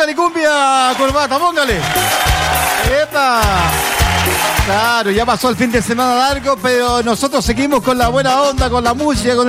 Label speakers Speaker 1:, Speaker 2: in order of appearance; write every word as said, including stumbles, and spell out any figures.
Speaker 1: póngale cumbia, corbata, póngale. ¡Epa! Claro, ya pasó el fin de semana largo, pero nosotros seguimos con la buena onda, con la música, con